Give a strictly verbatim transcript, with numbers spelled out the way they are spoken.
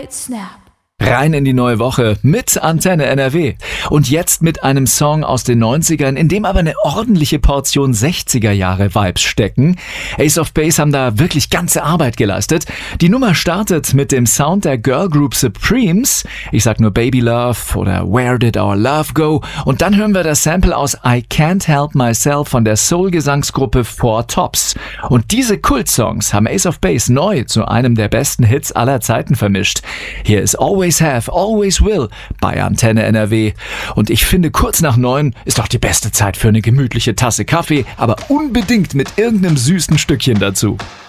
right snap. Rein in die neue Woche mit Antenne N R W. Und jetzt mit einem Song aus den neunzigern, in dem aber eine ordentliche Portion sechziger-Jahre-Vibes stecken. Ace of Base haben da wirklich ganze Arbeit geleistet. Die Nummer startet mit dem Sound der Girlgroup Supremes. Ich sag nur Baby Love oder Where Did Our Love Go? Und dann hören wir das Sample aus I Can't Help Myself von der Soul-Gesangsgruppe Four Tops. Und diese Kult-Songs haben Ace of Base neu zu einem der besten Hits aller Zeiten vermischt. Hier ist Always Have, Always Will bei Antenne N R W. Und ich finde, kurz nach neun ist doch die beste Zeit für eine gemütliche Tasse Kaffee, aber unbedingt mit irgendeinem süßen Stückchen dazu.